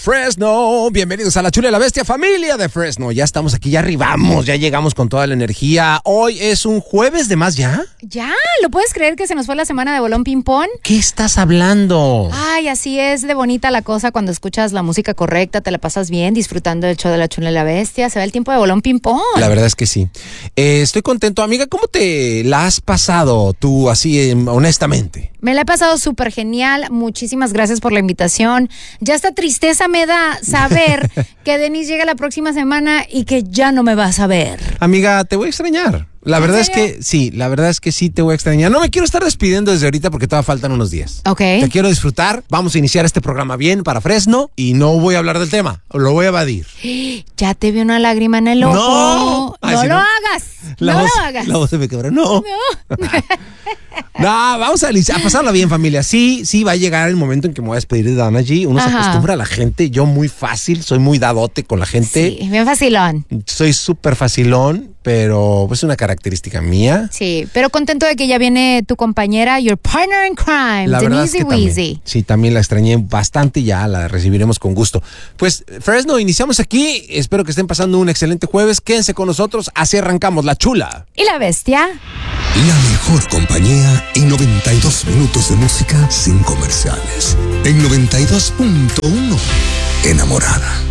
Fresno, bienvenidos a La Chula y la Bestia, familia de Fresno. Ya estamos aquí, ya arribamos, ya llegamos con toda la energía. Hoy es un jueves de más, ¿ya? Ya, ¿lo puedes creer que se nos fue la semana de Bolón Ping Pong? ¿Qué estás hablando? Ay, así es de bonita la cosa cuando escuchas la música correcta, te la pasas bien disfrutando del show de La Chula y la Bestia. Se va el tiempo de Bolón Ping Pong. La verdad es que sí. Estoy contento, amiga. ¿Cómo te la has pasado tú, así, honestamente? Me la he pasado súper genial. Muchísimas gracias por la invitación. Ya esta tristeza me da saber que Denise llega la próxima semana y que ya no me vas a ver. Amiga, te voy a extrañar. La verdad es que sí, te voy a extrañar. No me quiero estar despidiendo desde ahorita porque todavía faltan unos días. Ok. Te quiero disfrutar. Vamos a iniciar este programa bien para Fresno y no voy a hablar del tema. Lo voy a evadir. Ya te vi una lágrima en el ojo. No. Ay, no sí, lo no. hagas. La no voz, lo hagas. La voz se me quebró. No. No, vamos a pasarla bien, familia. Sí, va a llegar el momento en que me voy a despedir de Dana G. Uno se acostumbra a la gente. Yo muy fácil, soy muy dadote con la gente. Sí, bien facilón. Soy súper facilón, pero es una característica mía. Sí, pero contento de que ya viene tu compañera, your partner in crime, La verdad es Denise que también, sí, también la extrañé bastante y ya la recibiremos con gusto. Pues, Fresno, iniciamos aquí. Espero que estén pasando un excelente jueves. Quédense con nosotros. Así arrancamos La Chula y la Bestia. La mejor compañía y 92 minutos de música sin comerciales. En 92.1, Enamorada.